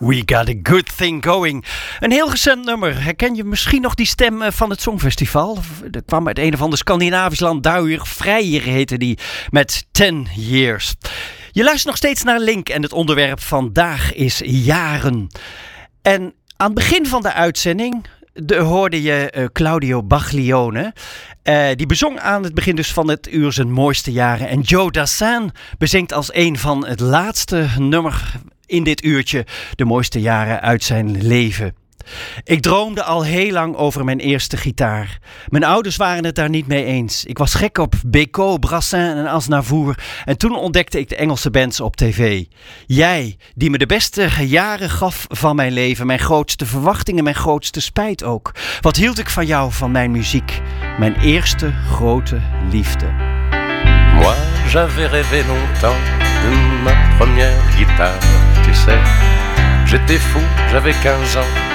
We Got a Good Thing Going. Een heel recent nummer. Herken je misschien nog die stem van het Songfestival? Dat kwam uit een of ander Scandinavisch land. Duier Vrijer heette die. Met 10 Years. Je luistert nog steeds naar Link. En het onderwerp vandaag is jaren. En aan het begin van de uitzending hoorde je Claudio Baglione. Die bezong aan het begin dus van het uur zijn mooiste jaren. En Joe Dassin bezingt als een van het laatste nummer in dit uurtje de mooiste jaren uit zijn leven. Ik droomde al heel lang over mijn eerste gitaar. Mijn ouders waren het daar niet mee eens. Ik was gek op Bécaud, Brassin en Aznavour. En toen ontdekte ik de Engelse bands op tv. Jij, die me de beste jaren gaf van mijn leven. Mijn grootste verwachtingen, mijn grootste spijt ook. Wat hield ik van jou, van mijn muziek? Mijn eerste grote liefde. Moi, j'avais rêvé longtemps de ma première guitare. Tu sais, j'étais fou, j'avais 15 ans.